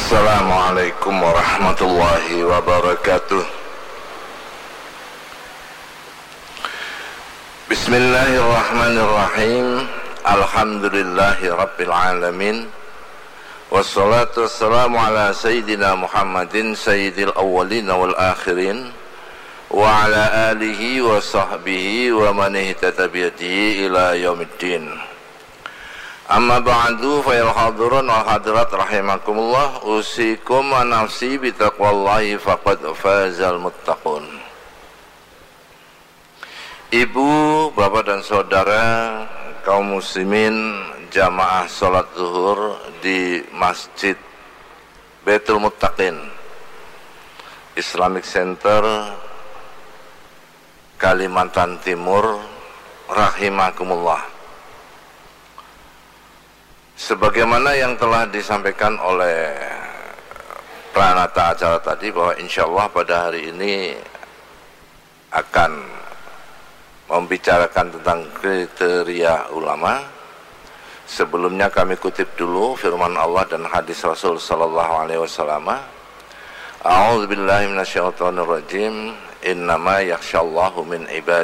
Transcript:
Assalamualaikum warahmatullahi wabarakatuh. Bismillahirrahmanirrahim. Alhamdulillahi rabbil alamin. Wassalatu wassalamu ala sayyidina Muhammadin sayyidil awwalin wal akhirin wa ala alihi wa sahbihi wa man ihtada biyadihi ila yaumiddin. Amma ba'du fa ya hadirin wal hadirat rahimakumullah, usikum wa nafsi bi taqwallahi faqad fazal muttaqun. Ibu, bapak dan saudara kaum muslimin jamaah salat zuhur di Masjid Baitul Muttaqin Islamic Center Kalimantan Timur rahimakumullah. Sebagaimana yang telah disampaikan oleh pranata acara tadi, bahwa insyaallah pada hari ini akan membicarakan tentang kriteria ulama. Sebelumnya kami kutip dulu firman Allah dan hadis Rasul sallallahu alaihi wasallam. A'udzubillahi minasyaitonir rajim. Innama yakhsyallahu min ibadihi